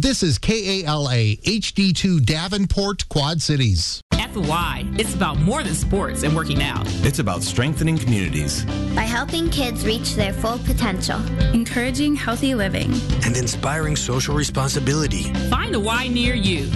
This is KALA HD2 Davenport, Quad Cities. At the Y, it's about more than sports and working out. It's about strengthening communities. By helping kids reach their full potential. Encouraging healthy living. And inspiring social responsibility. Find a Y near you.